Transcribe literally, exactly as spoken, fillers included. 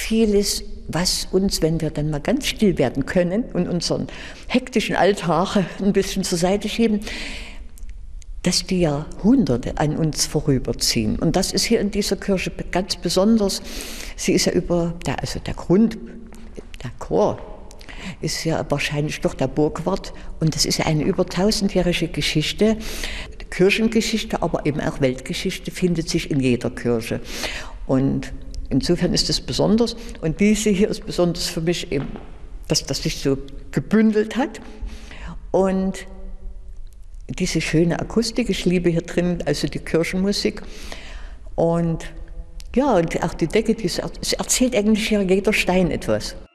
vieles, was uns, wenn wir dann mal ganz still werden können und unseren hektischen Alltag ein bisschen zur Seite schieben, dass die Jahrhunderte an uns vorüberziehen. Und das ist hier in dieser Kirche ganz besonders. Sie ist ja über, der, also der Grund, der Chor ist ja wahrscheinlich doch der Burgwart. Und das ist ja eine über tausendjährige Geschichte. Kirchengeschichte, aber eben auch Weltgeschichte findet sich in jeder Kirche. Und insofern ist es besonders. Und diese hier ist besonders für mich eben, dass das sich so gebündelt hat. Und diese schöne Akustik, ich liebe hier drin, also die Kirchenmusik. Und ja, und auch die Decke, die, es erzählt eigentlich ja jeder Stein etwas.